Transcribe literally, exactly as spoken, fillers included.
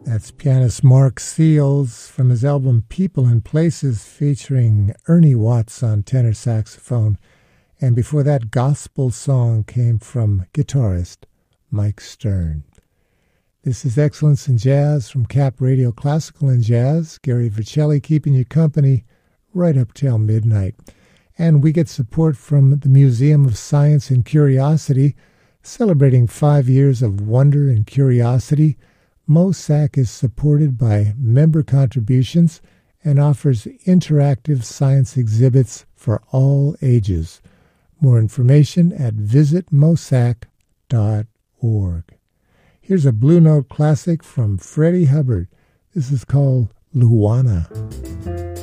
That's pianist Mark Seals from his album People and Places, featuring Ernie Watts on tenor saxophone. And before that, Gospel Song came from guitarist Mike Stern. This is Excellence in Jazz from Cap Radio Classical and Jazz. Gary Vercelli keeping you company right up till midnight. And we get support from the Museum of Science and Curiosity, celebrating five years of wonder and curiosity. MOSAC is supported by member contributions and offers interactive science exhibits for all ages. More information at visit mosac dot org. Here's a Blue Note classic from Freddie Hubbard. This is called Luana.